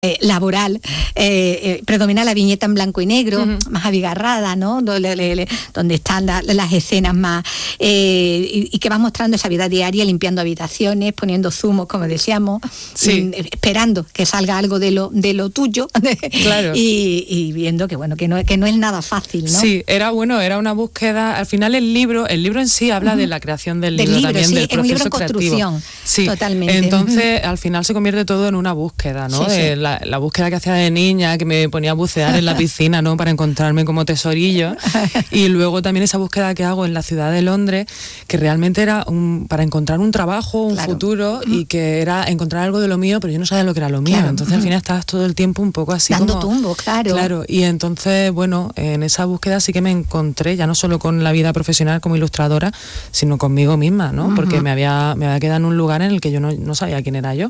laboral, predomina la viñeta en blanco y negro, más abigarrada, ¿no? Donde están las escenas más y que va mostrando esa vida diaria, limpiando habitaciones, poniendo zumos, como decíamos, esperando que salga algo de lo tuyo, claro. y viendo que bueno, que no es nada fácil, ¿no? Sí, era una búsqueda. Al final el libro en sí habla de la creación del libro también, sí, del proceso un libro en creativo. construcción, sí, totalmente. Entonces al final se convierte todo en una búsqueda, ¿no? Sí, la búsqueda que hacía de niña, que me ponía a bucear en la piscina, ¿no? Para encontrarme como tesorillo. Y luego también esa búsqueda que hago en la ciudad de Londres, que realmente era para encontrar un trabajo, un futuro, y que era encontrar algo de lo mío, pero yo no sabía lo que era lo mío. Entonces al final estabas todo el tiempo un poco así dando como... tumbo, claro. Claro, y entonces, bueno, en esa búsqueda sí que me encontré, ya no solo con la vida profesional como ilustradora, sino conmigo misma, ¿no? Porque me había quedado en un lugar en el que yo no sabía quién era yo.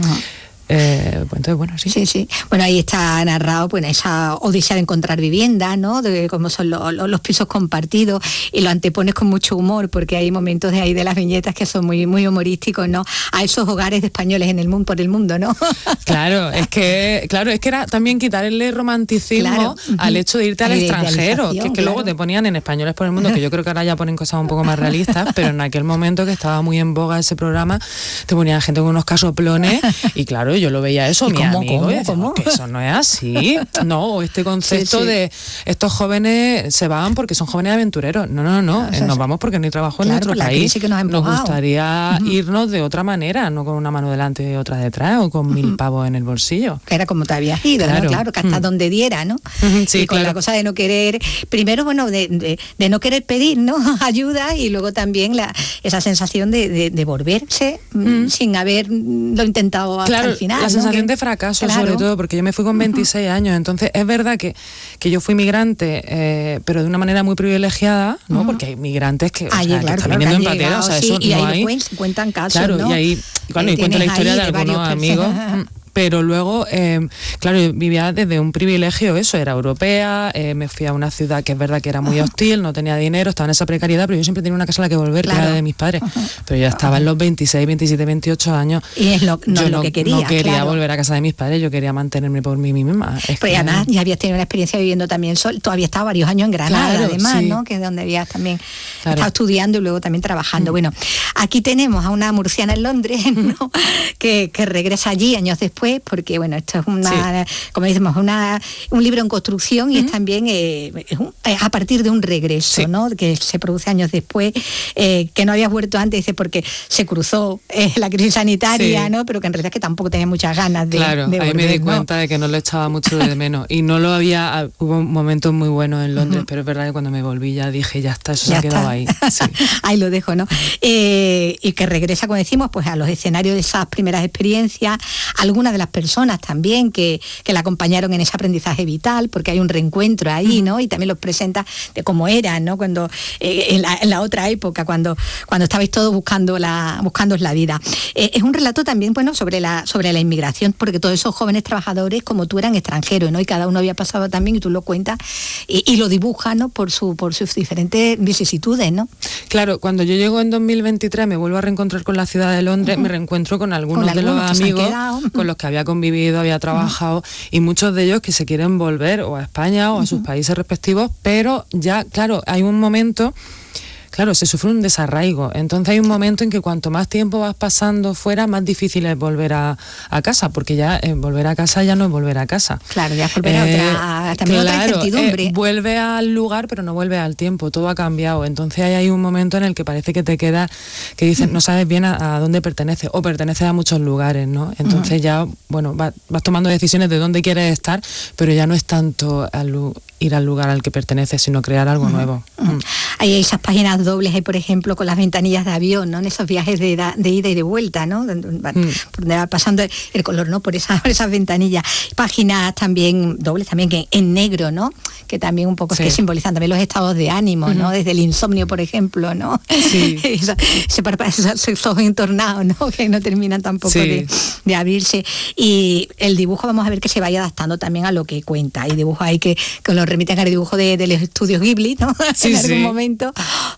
Pues entonces, bueno, sí. Sí. Bueno, ahí está narrado pues esa odisea de encontrar vivienda, ¿no? De cómo son los pisos compartidos, y lo antepones con mucho humor, porque hay momentos de ahí de las viñetas que son muy, muy humorísticos, ¿no? A esos hogares de españoles por el mundo, ¿no? Claro, es que era también quitarle romanticismo al hecho de irte al extranjero, que es que luego te ponían en Españoles por el Mundo, que yo creo que ahora ya ponen cosas un poco más realistas, pero en aquel momento que estaba muy en boga ese programa, te ponían gente con unos casoplones, y claro, yo lo veía eso, mi amigo, ¿cómo? Que eso no es así, no, este concepto de estos jóvenes se van porque son jóvenes aventureros, no, nos vamos porque no hay trabajo en nuestro país, nos gustaría irnos de otra manera, no con una mano delante y otra detrás, o con 1000 pavos en el bolsillo. Que era como te habías ido, claro, ¿no? Claro, que hasta donde diera, ¿no? Sí, y con la cosa de no querer, primero, bueno, de no querer pedir, ¿no? Ayuda, y luego también esa sensación de volverse sin haberlo intentado hasta el final. La sensación de fracaso, sobre todo, porque yo me fui con 26 años, entonces es verdad que yo fui migrante, pero de una manera muy privilegiada, ¿no? Porque hay migrantes que, que están viniendo en patera, o sea, eso y no ahí hay. Cuentan casos, claro, ¿no? Y ahí, y cuento la historia de algunos amigos. Pero luego, claro, yo vivía desde un privilegio, eso, era europea, me fui a una ciudad que es verdad que era muy hostil, no tenía dinero, estaba en esa precariedad, pero yo siempre tenía una casa a la que volver, que era de mis padres. Pero yo estaba en los 26, 27, 28 años. Y es lo que quería. No quería volver a casa de mis padres, yo quería mantenerme por mí misma. Pero además ya habías tenido una experiencia viviendo también todavía estaba varios años en Granada, además, ¿no? Que es donde habías también estado estudiando y luego también trabajando. Bueno, aquí tenemos a una murciana en Londres, ¿no? que regresa allí años después, porque bueno, esto es como decimos, un libro en construcción, y es también a partir de un regreso, ¿no? Que se produce años después, que no habías vuelto antes, dice, porque se cruzó la crisis sanitaria, ¿no? Pero que en realidad es que tampoco tenía muchas ganas de volver, ahí me di cuenta de que no lo echaba mucho de menos, y no lo había, hubo momentos muy buenos en Londres, pero es verdad que cuando me volví ya dije, ya está, eso se ha quedado ahí. Sí. Ahí lo dejo, ¿no? Y que regresa, como decimos, pues a los escenarios de esas primeras experiencias, algunas de las personas también que la acompañaron en ese aprendizaje vital, porque hay un reencuentro ahí, ¿no? Y también los presenta de cómo eran, ¿no? Cuando en la otra época, cuando estabais todos buscándos la vida. Es un relato también, bueno, sobre la inmigración, porque todos esos jóvenes trabajadores como tú eran extranjeros, ¿no? Y cada uno había pasado también, y tú lo cuentas y lo dibujas, ¿no? Por sus diferentes vicisitudes, ¿no? Claro, cuando yo llego en 2023 me vuelvo a reencontrar con la ciudad de Londres, me reencuentro con algunos de los amigos con los que había convivido, había trabajado, y muchos de ellos que se quieren volver o a España o a sus países respectivos, pero ya, claro, hay un momento... Claro, se sufre un desarraigo, entonces hay un momento en que cuanto más tiempo vas pasando fuera, más difícil es volver a casa, porque ya volver a casa ya no es volver a casa. Claro, ya es volver a otra incertidumbre. Vuelve al lugar, pero no vuelve al tiempo, todo ha cambiado, entonces ahí hay un momento en el que parece que te queda, que dices, no sabes bien a dónde perteneces, o perteneces a muchos lugares, ¿no? Entonces ya, bueno, vas tomando decisiones de dónde quieres estar, pero ya no es tanto ir al lugar al que perteneces, sino crear algo nuevo. Hay esas páginas dobles, por ejemplo, con las ventanillas de avión, ¿no? En esos viajes de ida y de vuelta, ¿no? Donde va pasando el color, ¿no? Por esas ventanillas. Páginas también dobles, también que en negro, ¿no? Que también un poco es que simbolizan también los estados de ánimo, ¿no? Desde el insomnio, por ejemplo, ¿no? Sí. esos ojos entornados, ¿no? Que no terminan tampoco de abrirse. Y el dibujo, vamos a ver que se vaya adaptando también a lo que cuenta. Hay dibujos ahí que lo nos remiten al dibujo de los estudios Ghibli, ¿no? Sí, en algún momento,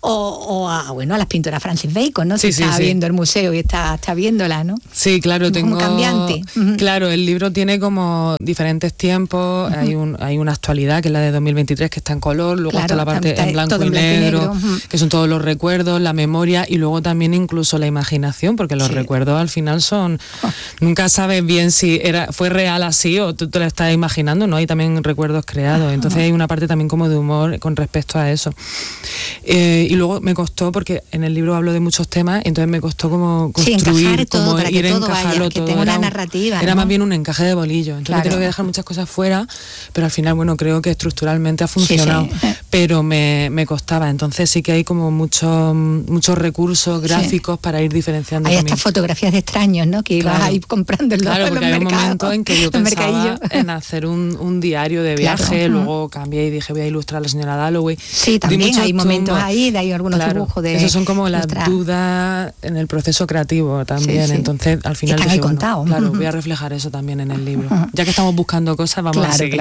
o a las pinturas Francis Bacon, ¿no? Sí, si está viendo el museo y está viéndola, ¿no? Sí, claro, tengo... Como cambiante. Claro, el libro tiene como diferentes tiempos, hay una actualidad que es la de 2023 que está en color, luego está la parte en blanco y negro, que son todos los recuerdos, la memoria y luego también incluso la imaginación, porque los recuerdos al final son... Nunca sabes bien si fue real así o tú te lo estás imaginando, ¿no? Hay también recuerdos creados, entonces hay una parte también como de humor con respecto a eso. Y luego me costó, porque en el libro hablo de muchos temas, entonces me costó como construir, todo, como ir a encajarlo todo. Que tenga una narrativa. Era más bien un encaje de bolillo, entonces me tengo que dejar muchas cosas fuera, pero al final, bueno, creo que estructuralmente ha funcionado, pero me costaba, entonces sí que hay como muchos recursos gráficos para ir diferenciando. Hay estas fotografías de extraños, ¿no? Que ibas a ir comprando en los mercados. Claro, porque hay un momento en que yo pensaba en hacer un diario de viaje, luego cambié y dije voy a ilustrar a la señora Dalloway. Sí, también hay momentos ahí, hay algunos dibujos de... Esos son como las dudas en el proceso creativo también, entonces al final están dije, ahí contados. Claro, voy a reflejar eso también en el libro. Ya que estamos buscando cosas, vamos a seguir.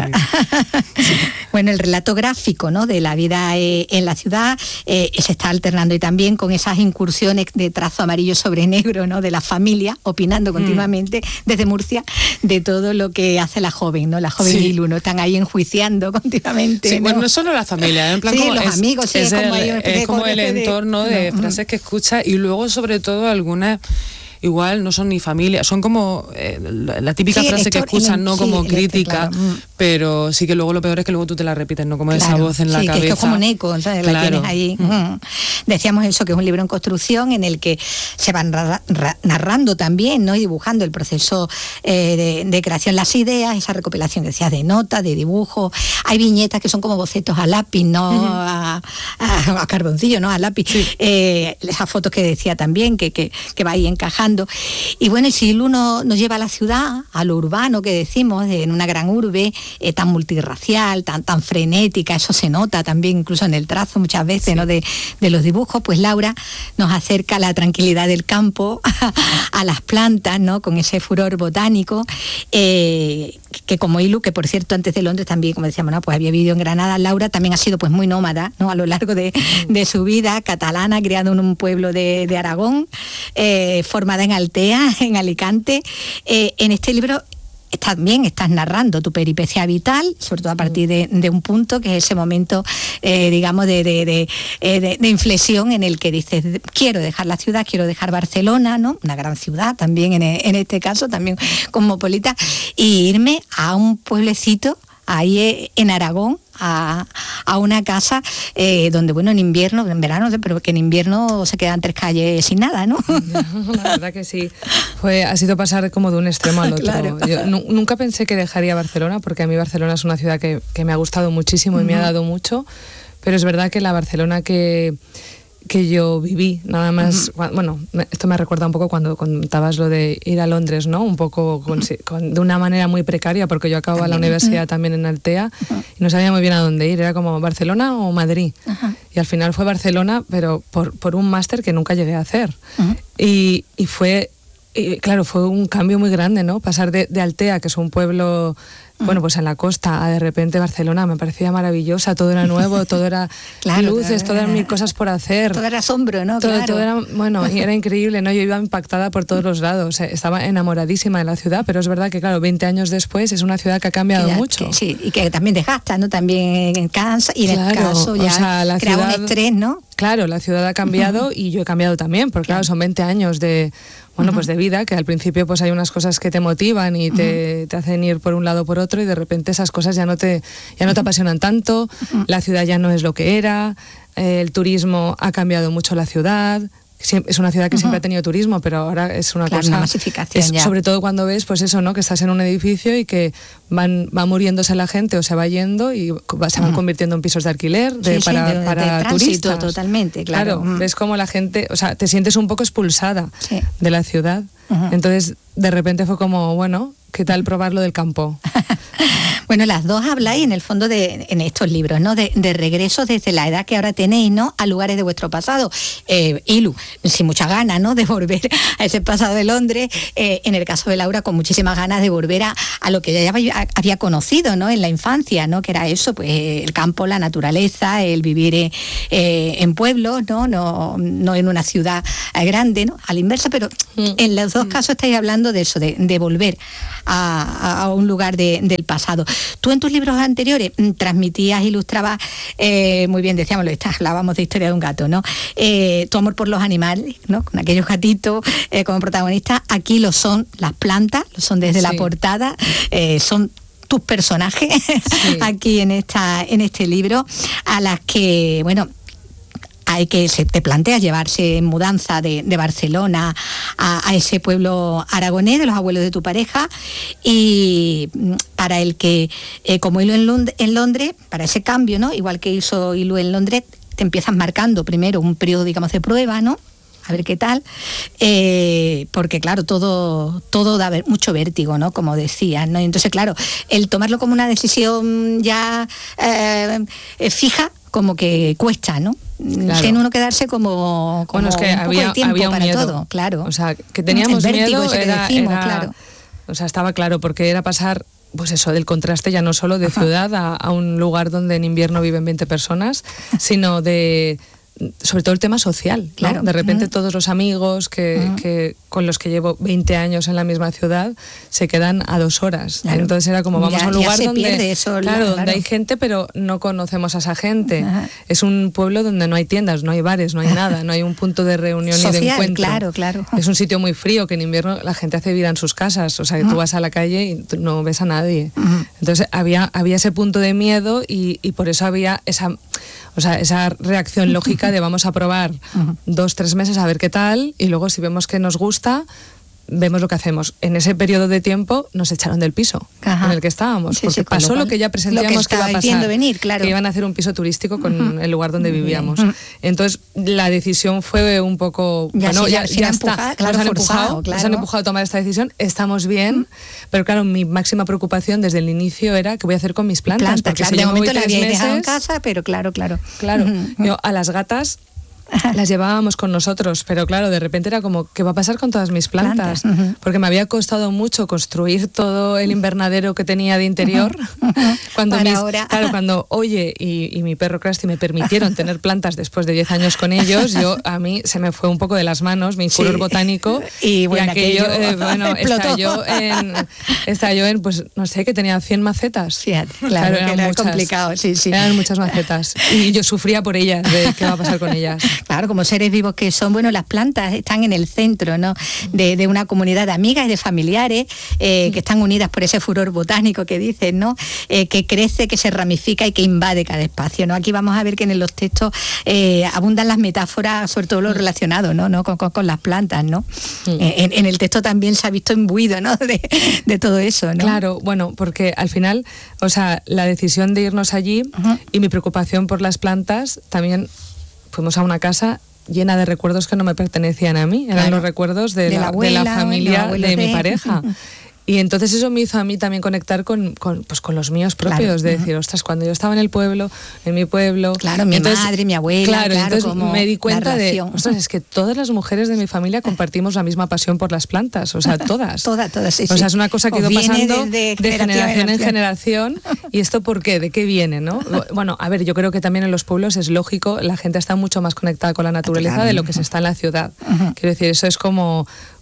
Bueno, el relato gráfico, ¿no? De la vida en la ciudad se está alternando y también con esas incursiones de trazo amarillo sobre negro, ¿no? De la familia, opinando continuamente desde Murcia de todo lo que hace la joven, ¿no? La joven Ilu, ¿no? Están ahí enjuiciando continuamente. Sí, ¿no? Bueno, no solo la familia, en plan como los amigos, es como el entorno de frases que escucha y luego sobre todo algunas igual no son ni familia, son como la típica frase que escuchan, no como crítica, pero sí que luego lo peor es que luego tú te la repites, no como esa voz en la cabeza. Que es como un eco, ¿sabes? La tienes ahí. Decíamos eso, que es un libro en construcción en el que se van narrando también, ¿no? Y dibujando el proceso de creación, las ideas, esa recopilación que decías de notas, de dibujos. Hay viñetas que son como bocetos a lápiz, no a carboncillo, ¿no? A lápiz. Esas fotos que decía también, que va ahí encajando. Y bueno, y si uno nos lleva a la ciudad, a lo urbano que decimos, en una gran urbe tan multirracial, tan frenética, eso se nota también incluso en el trazo muchas veces, ¿no? de los dibujos, pues Laura nos acerca a la tranquilidad del campo, a las plantas, ¿no? Con ese furor botánico, que como Ilu, que por cierto antes de Londres también, como decíamos, ¿no? Pues había vivido en Granada. Laura también ha sido pues muy nómada, ¿no? A lo largo de su vida, catalana, criada en un pueblo de Aragón, formada en Altea, en Alicante. En este libro también estás narrando tu peripecia vital, sobre todo a partir de un punto que es ese momento, digamos, de inflexión en el que dices, quiero dejar la ciudad, quiero dejar Barcelona, ¿no? Una gran ciudad también en este caso, también cosmopolita, y irme a un pueblecito ahí en Aragón, a una casa donde, bueno, en invierno, en verano, pero que en invierno se quedan 3 calles sin nada, ¿no? La verdad que sí. Ha sido pasar como de un extremo al otro. Claro. Yo nunca pensé que dejaría Barcelona, porque a mí Barcelona es una ciudad que me ha gustado muchísimo y me ha dado mucho, pero es verdad que la Barcelona que yo viví, nada más, bueno, esto me recuerda un poco cuando contabas lo de ir a Londres, ¿no? Un poco de una manera muy precaria, porque yo acababa la universidad también en Altea y no sabía muy bien a dónde ir, era como Barcelona o Madrid. Y al final fue Barcelona, pero por un máster que nunca llegué a hacer. Y fue, claro, fue un cambio muy grande, ¿no? Pasar de Altea, que es un pueblo... Bueno, pues en la costa, a de repente Barcelona me parecía maravillosa, todo era nuevo, todo era luces, todas eran mil cosas por hacer. Todo era asombro, ¿no? Todo era, bueno, y era increíble, ¿no? Yo iba impactada por todos los lados, estaba enamoradísima de la ciudad, pero es verdad que, claro, 20 años después es una ciudad que ha cambiado mucho. Sí, y que también desgasta, ¿no? También cansa, y en el caso ya, o sea, la crea ciudad, un estrés, ¿no? Claro, la ciudad ha cambiado y yo he cambiado también, porque claro, son 20 años de... Bueno, pues de vida, que al principio pues hay unas cosas que te motivan y te hacen ir por un lado o por otro y de repente esas cosas ya no te apasionan tanto, la ciudad ya no es lo que era, el turismo ha cambiado mucho la ciudad. Es una ciudad que siempre ha tenido turismo, pero ahora es una cosa... Una masificación ya. Sobre todo cuando ves, pues eso, ¿no? Que estás en un edificio y que va muriéndose la gente o se va yendo y se van convirtiendo en pisos de alquiler para tránsito, turistas. Totalmente, claro. Ves como la gente... O sea, te sientes un poco expulsada de la ciudad. Entonces, de repente fue como, bueno, ¿qué tal probar lo del campo? Bueno, las dos habláis en el fondo en estos libros, ¿no? De regreso desde la edad que ahora tenéis, ¿no? A lugares de vuestro pasado. Ilu, sin muchas ganas, ¿no? De volver a ese pasado de Londres. En el caso de Laura, con muchísimas ganas de volver a lo que ella había conocido, ¿no? En la infancia, ¿no? Que era eso, pues el campo, la naturaleza, el vivir en pueblos, ¿no? No en una ciudad grande, ¿no? A la inversa, pero en los dos casos estáis hablando de eso, de volver a un lugar del pasado. Tú en tus libros anteriores transmitías, ilustrabas, muy bien, decíamos, hablábamos de Historia de un gato, ¿no? Tu amor por los animales, ¿no? Con aquellos gatitos como protagonistas. Aquí lo son las plantas, lo son desde la portada, son tus personajes aquí en este libro, a las que, bueno, se te plantea llevarse en mudanza de Barcelona a ese pueblo aragonés de los abuelos de tu pareja, y para el que, como Ilu en Londres, para ese cambio, ¿no? Igual que hizo Ilu en Londres, te empiezas marcando primero un periodo, digamos, de prueba, ¿no? A ver qué tal, porque claro, todo da mucho vértigo, ¿no? Como decías, ¿no? Y entonces, claro, el tomarlo como una decisión ya fija, como que cuesta, ¿no? Claro. Tiene uno quedarse como bueno, es que un poco de tiempo para miedo. Todo, claro. O sea, que teníamos vértigo, miedo, claro. O sea, estaba claro, porque era pasar, pues eso, del contraste ya no solo de ciudad a un lugar donde en invierno viven 20 personas, sino sobre todo el tema social, ¿no? Claro. De repente todos los amigos que con los que llevo 20 años en la misma ciudad se quedan a 2 horas. Claro. Entonces era como vamos a un lugar donde, donde hay gente, pero no conocemos a esa gente. Es un pueblo donde no hay tiendas, no hay bares, no hay nada, no hay un punto de reunión social, y de encuentro. Claro. Es un sitio muy frío, que en invierno la gente hace vida en sus casas, o sea, que tú vas a la calle y tú no ves a nadie. Entonces había ese punto de miedo y por eso había esa reacción lógica de vamos a probar 2-3 meses a ver qué tal, y luego si vemos que nos gusta, vemos lo que hacemos. En ese periodo de tiempo nos echaron del piso en el que estábamos, porque pasó lo que ya presentíamos que iba a pasar, que iban a hacer un piso turístico con el lugar donde vivíamos. Entonces la decisión fue un poco, ya está, nos han empujado a tomar esta decisión, estamos bien, pero claro, mi máxima preocupación desde el inicio era qué voy a hacer con mis plantas, porque claro, si de yo momento me voy 3 meses, dejado en casa, pero claro. Yo a las gatas las llevábamos con nosotros, pero claro, de repente era como, ¿qué va a pasar con todas mis plantas? Porque me había costado mucho construir todo el invernadero que tenía de interior. Cuando Oye y mi perro Krusty me permitieron tener plantas después de 10 años con ellos, a mí se me fue un poco de las manos mi furor botánico, y aquello estalló en, pues no sé, que tenía 100 macetas. Claro, era complicado, Eran muchas macetas y yo sufría por ellas, de qué va a pasar con ellas. Claro, como seres vivos que son, bueno, las plantas están en el centro, ¿no? de una comunidad de amigas y de familiares que están unidas por ese furor botánico que dicen, ¿no? Que crece, que se ramifica y que invade cada espacio, ¿no? Aquí vamos a ver que en los textos abundan las metáforas, sobre todo lo relacionado, ¿no? Con las plantas, ¿no? En el texto también se ha visto imbuido, ¿no? de todo eso, ¿no? Claro, bueno, porque al final, o sea, la decisión de irnos allí y mi preocupación por las plantas también. Fuimos a una casa llena de recuerdos que no me pertenecían a mí, eran los recuerdos de la familia de mi pareja. Y entonces eso me hizo a mí también conectar con los míos propios, de decir, ostras, cuando yo estaba en mi pueblo, claro, mi madre, mi abuela, entonces me di cuenta de, ostras, es que todas las mujeres de mi familia compartimos la misma pasión por las plantas, o sea, todas. todas, sí. O sea, es una cosa que ha ido pasando de generación en generación. ¿Y esto por qué? ¿De qué viene, no? Bueno, a ver, yo creo que también en los pueblos es lógico, la gente está mucho más conectada con la naturaleza de lo que se está en la ciudad. Quiero decir, eso es como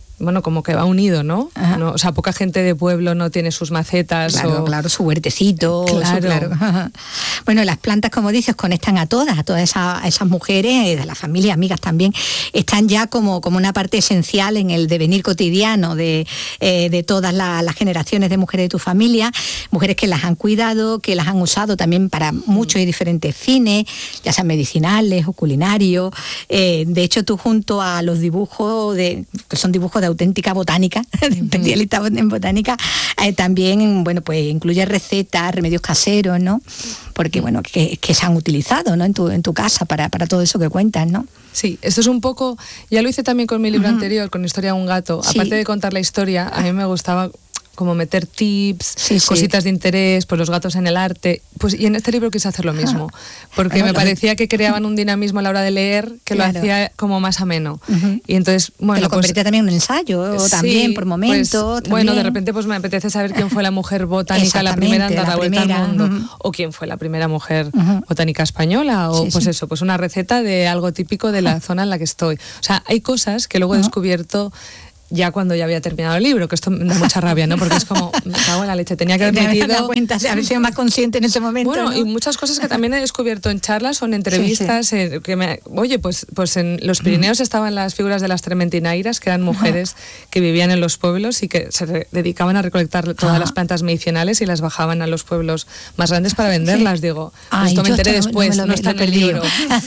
que va unido, ¿no? O sea, poca gente de pueblo no tiene sus macetas. Claro, su huertecito. Claro. Bueno, las plantas, como dices, conectan a todas esas mujeres, de la familia, amigas también, están ya como una parte esencial en el devenir cotidiano de todas las generaciones de mujeres de tu familia, mujeres que las han cuidado, que las han usado también para muchos y diferentes fines, ya sean medicinales o culinarios. De hecho, tú junto a los dibujos, que son dibujos de auténtica botánica, especialista en botánica, también, bueno, pues incluye recetas, remedios caseros, ¿no? Porque, bueno, que se han utilizado, ¿no? En tu casa para todo eso que cuentas, ¿no? Sí, esto es un poco, ya lo hice también con mi libro anterior, con Historia de un gato. Aparte de contar la historia, a mí me gustaba como meter tips, cositas de interés, pues los gatos en el arte. Pues, y en este libro quise hacer lo mismo, porque me parecía que creaban un dinamismo a la hora de leer que lo hacía como más ameno. Y entonces, bueno, lo convertía también en un ensayo, también por momentos. Pues, bueno, de repente pues me apetece saber quién fue la mujer botánica, la primera en dar la vuelta al mundo, o quién fue la primera mujer botánica española, o pues eso, pues una receta de algo típico de la zona en la que estoy. O sea, hay cosas que luego he descubierto ya cuando ya había terminado el libro, que esto me da mucha rabia, ¿no? Porque es como, me cago en la leche, tenía que haber metido... haber sido más consciente en ese momento. Bueno, ¿no? Y muchas cosas que también he descubierto en charlas o en entrevistas, oye, pues en los Pirineos estaban las figuras de las trementinairas, que eran mujeres que vivían en los pueblos y que se dedicaban a recolectar todas las plantas medicinales y las bajaban a los pueblos más grandes para venderlas, digo. Esto me enteré después, no está en el libro.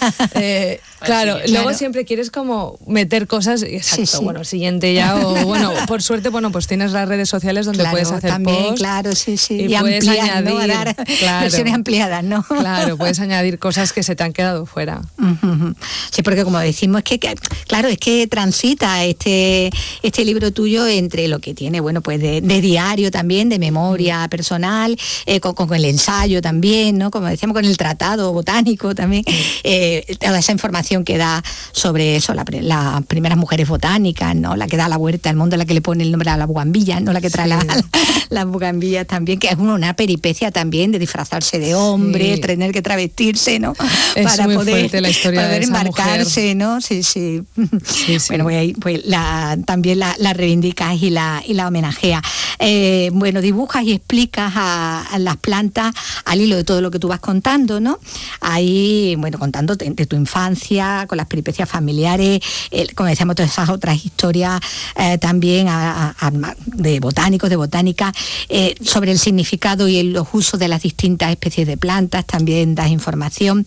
Claro, luego siempre quieres como meter cosas, exacto, bueno, siguiente ya. O bueno, por suerte, bueno, pues tienes las redes sociales donde puedes hacer también, posts. Claro, y puedes añadir, ¿no? A dar versiones ampliadas, ¿no? Claro, puedes añadir cosas que se te han quedado fuera. Sí, porque como decimos, claro, es que transita este libro tuyo entre lo que tiene, bueno, pues de diario también, de memoria personal, con el ensayo también, ¿no? Como decíamos, con el tratado botánico también, toda esa información que da sobre eso, las primeras mujeres botánicas, ¿no? La que da la vuelta al mundo, la que le pone el nombre a la bugambilla, ¿no? La que trae las bugambillas también, que es una peripecia también de disfrazarse de hombre, tener que travestirse, ¿no? Es para muy fuerte la historia poder de esa embarcarse, mujer. ¿no? Sí. Bueno, pues también la reivindicas y la homenajeas. Bueno, dibujas y explicas a las plantas al hilo de todo lo que tú vas contando, ¿no? Ahí, bueno, contando de tu infancia, con las peripecias familiares, como decíamos, todas esas otras historias también de botánicos, de botánica, sobre el significado y los usos de las distintas especies de plantas, también das información,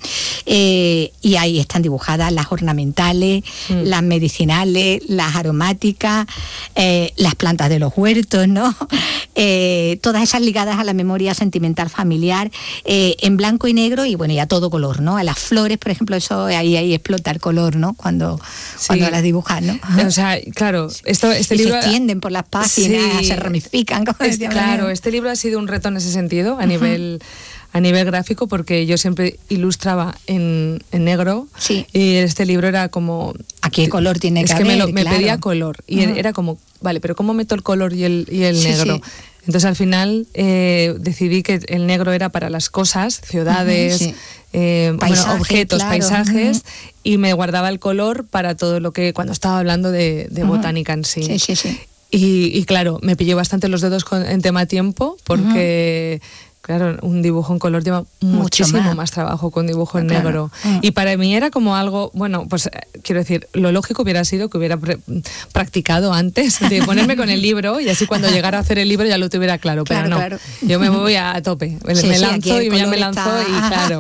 y ahí están dibujadas las ornamentales, las medicinales, las aromáticas, las plantas de los huertos, ¿no? Todas esas ligadas a la memoria sentimental familiar, en blanco y negro y bueno, y a todo color, ¿no? A las flores, por ejemplo, eso ahí explota el color, ¿no? Cuando las dibujas, ¿no? O sea, claro, este libro... se extienden por las páginas, se ramifican. Claro, este libro ha sido un reto en ese sentido, a nivel gráfico, porque yo siempre ilustraba en negro, y este libro era como... ¿A qué color tiene que haber? Es que me pedía color, y era como, vale, pero ¿cómo meto el color y el negro? Sí. Entonces al final decidí que el negro era para las cosas, ciudades, paisajes, objetos, paisajes, y me guardaba el color para todo lo que, cuando estaba hablando de botánica en sí. Sí. Y claro, me pillé bastante los dedos en tema tiempo, porque... Claro, un dibujo en color lleva muchísimo más trabajo que un dibujo en negro. Y para mí era como algo, bueno, pues quiero decir, lo lógico hubiera sido que hubiera practicado antes de ponerme con el libro y así cuando llegara a hacer el libro ya lo tuviera claro, pero no. Yo me voy a tope, me lanzo y ya me lanzo y claro,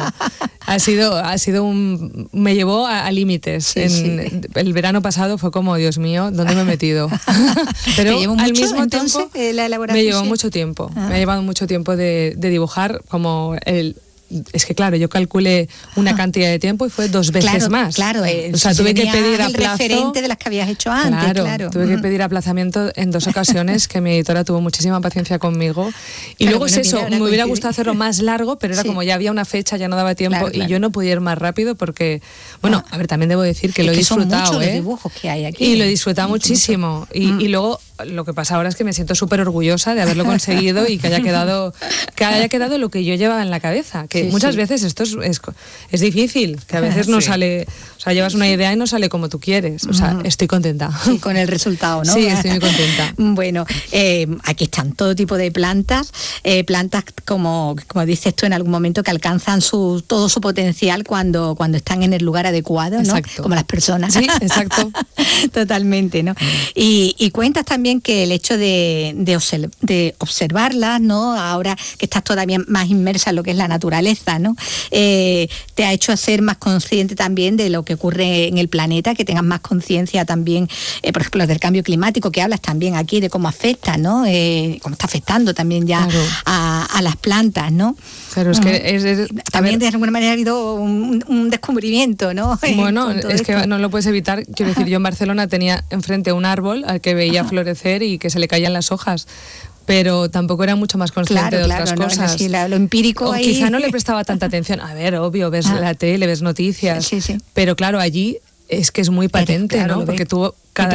me llevó a límites. El verano pasado fue como, Dios mío, ¿dónde me he metido? Pero al mismo tiempo la elaboración, me llevó mucho tiempo, me ha llevado mucho tiempo de dibujar como es que claro, yo calculé una cantidad de tiempo y fue 2 veces más. Claro, o sea, tuve que pedir el referente de las que habías hecho antes, claro. Tuve que pedir aplazamiento en 2 ocasiones, que mi editora tuvo muchísima paciencia conmigo. Y luego es eso, me hubiera gustado hacerlo más largo, pero era como ya había una fecha, ya no daba tiempo, y yo no podía ir más rápido porque, bueno, a ver, también debo decir que lo he disfrutado, son muchos los dibujos que hay aquí. Y lo he disfrutado muchísimo. Y luego lo que pasa ahora es que me siento súper orgullosa de haberlo conseguido y que haya quedado lo que yo llevaba en la cabeza, que muchas veces esto es difícil, que a veces no sale, o sea, llevas una idea y no sale como tú quieres, o sea, estoy contenta. Sí, con el resultado, ¿no? Sí, estoy muy contenta. Bueno, aquí están todo tipo de plantas, como dices tú en algún momento, que alcanzan todo su potencial cuando están en el lugar adecuado, ¿no? Exacto. Como las personas. Sí, exacto. Totalmente, ¿no? Y cuentas también que el hecho de observarlas, ¿no? Ahora que estás todavía más inmersa en lo que es la naturaleza, ¿no? Te ha hecho ser más consciente también de lo que ocurre en el planeta, que tengas más conciencia también, por ejemplo, del cambio climático, que hablas también aquí de cómo afecta, ¿no? Cómo está afectando también ya a las plantas, ¿no? Claro, es que también de alguna manera ha habido un descubrimiento, ¿no? Bueno, es que no lo puedes evitar. Quiero decir, yo en Barcelona tenía enfrente un árbol al que veía florecer y que se le caían las hojas. pero tampoco era mucho más consciente de otras cosas. Sí, lo empírico o ahí. Quizá no le prestaba tanta atención. A ver, obvio, ves la tele, ves noticias, pero claro, allí es que es muy patente, claro, ¿no? Porque tú cada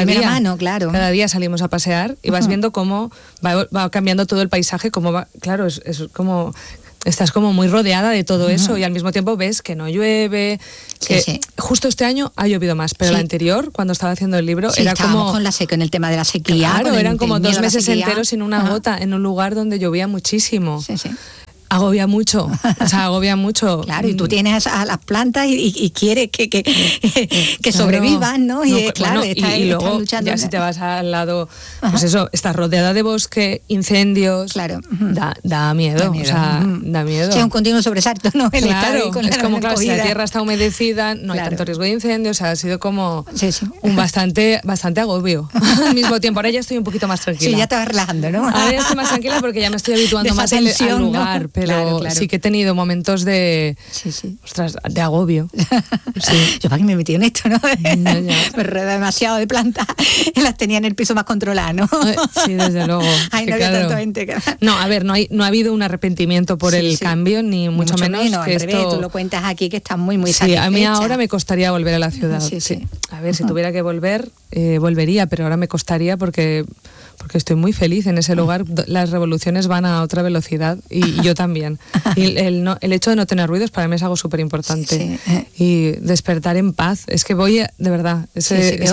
día salimos a pasear y vas viendo cómo va cambiando todo el paisaje, cómo va, claro, es como... Estás como muy rodeada de todo eso y al mismo tiempo ves que no llueve, que justo este año ha llovido más, pero el anterior, cuando estaba haciendo el libro, era como... con el tema de la sequía. Claro, eran como 2 meses enteros sin una gota, en un lugar donde llovía muchísimo. Agobia mucho, agobia mucho. Claro, y tú tienes a las plantas y quieres que sobrevivan, ¿no? Y claro, y luego luchando. Ya si te vas al lado, pues eso, estás rodeada de bosque, incendios, claro, da miedo, da miedo. Sí, un continuo sobresalto, ¿no? Claro, es como claro, si la tierra está humedecida, no hay tanto riesgo de incendios, ha sido como un bastante agobio al mismo tiempo. Ahora ya estoy un poquito más tranquila. Sí, ya te vas relajando, ¿no? Ahora ya estoy más tranquila porque ya me estoy habituando más al lugar, ¿no? Pero sí que he tenido momentos de ostras, de agobio. Yo para qué me metí en esto, ¿no? Me rodea demasiado de plantas y las tenía en el piso más controlado, ¿no? Sí, desde luego. Ay, no había tanta gente. No, a ver, no ha habido un arrepentimiento por el cambio, ni mucho menos. Que al revés, tú lo cuentas aquí que estás muy satisfecha. A mí ahora me costaría volver a la ciudad. A ver, si tuviera que volver, volvería, pero ahora me costaría porque estoy muy feliz en ese lugar. Las revoluciones van a otra velocidad y yo también. Y el hecho de no tener ruidos para mí es algo súper importante. Y despertar en paz. Es que de verdad, es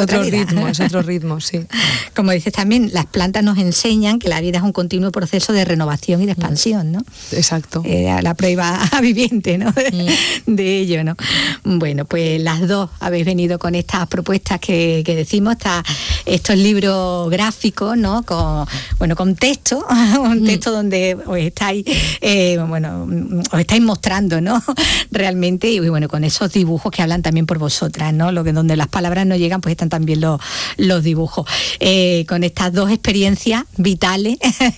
otro ritmo, sí. Como dices también, las plantas nos enseñan que la vida es un continuo proceso de renovación y de expansión, ¿no? Exacto. La prueba viviente, ¿no? De ello, ¿no? Bueno, pues las dos habéis venido con estas propuestas que decimos, estos libros gráficos, ¿no? Con texto, un texto donde os estáis mostrando, ¿no? Realmente, y bueno, con esos dibujos que hablan también por vosotras, ¿no? Donde las palabras no llegan, pues están también los dibujos. Con estas dos experiencias vitales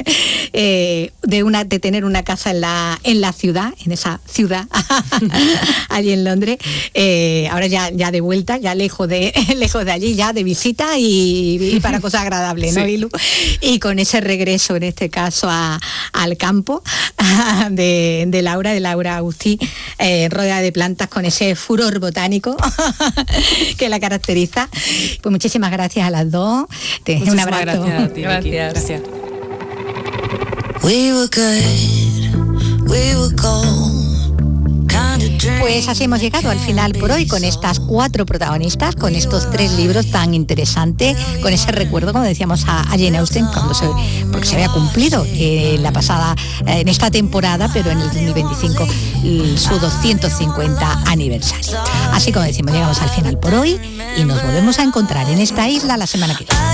de tener una casa en la ciudad, en esa ciudad allí en Londres, ahora ya de vuelta, ya lejos de allí, ya de visita y para cosas agradables, ¿no, Ilu? Y con ese regreso, en este caso, al campo de Laura Agustí, rodeada de plantas con ese furor botánico que la caracteriza. Pues muchísimas gracias a las dos. Un abrazo. Gracias a ti, gracias. We were good, we were gold. Pues así hemos llegado al final por hoy con estas 4 protagonistas, con estos 3 libros tan interesantes, con ese recuerdo, como decíamos, a Jane Austen, porque se había cumplido en esta temporada, pero en el 2025 su 250 aniversario. Así como decimos, llegamos al final por hoy y nos volvemos a encontrar en esta isla la semana que viene.